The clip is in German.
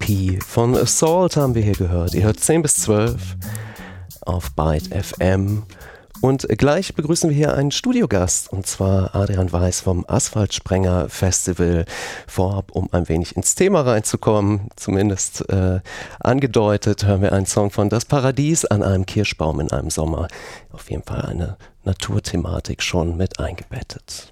EP von Assault haben wir hier gehört. Ihr hört 10 bis 12 auf Byte FM. Und gleich begrüßen wir hier einen Studiogast, und zwar Adrian Weiß vom Asphaltsprenger Festival. Vorab, um ein wenig ins Thema reinzukommen, zumindest angedeutet, hören wir einen Song von Das Paradies an einem Kirschbaum in einem Sommer. Auf jeden Fall eine Naturthematik schon mit eingebettet.